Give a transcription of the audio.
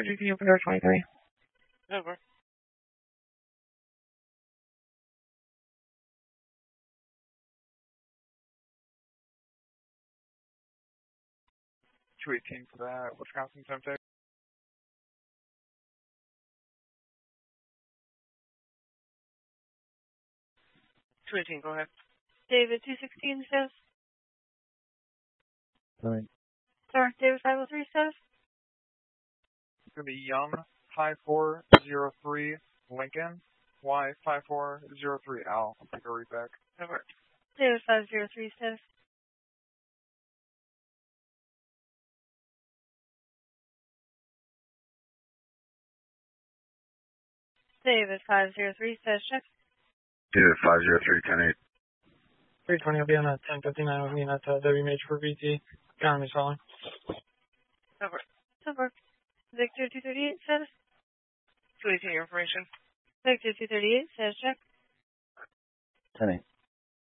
GP open door 23. Over. 218 for that. Wisconsin 10-8. 218, go ahead. David 216 says. Sorry. Sorry, David 503 says. It's going to be Young 5403 Lincoln. Y 5403 Al. I'll take a read back. Over. David 503 says. David 503 says check. David 503 10-8. 320 will be on that 1059 with me, and that's W major for VT. Economy's falling. Over. Over. Victor 238 says. 218, your information. Victor 238 says check. 10-8.